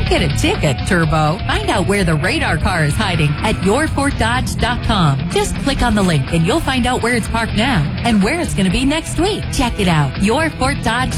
get a ticket, Turbo. Find out where the radar car is hiding at yourfortdodge.com. Just click on the link and you'll find out where it's parked now and where it's going to be next week. Check it out. Your Fort Dodge